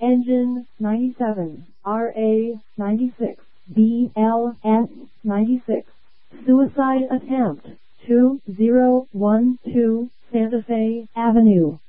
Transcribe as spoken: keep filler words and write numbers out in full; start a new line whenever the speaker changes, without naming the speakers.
Engine ninety-seven, R A ninety-six, B L S ninety-six. Suicide attempt two zero one two Santa Fe Avenue.